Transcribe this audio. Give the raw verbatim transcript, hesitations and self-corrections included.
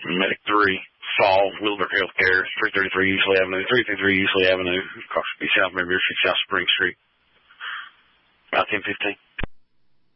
Medic three, Fall, Wilbur Healthcare, three thirty-three Usley Avenue, three thirty-three Usley Avenue, across B South River, six South Spring Street. About ten fifteen.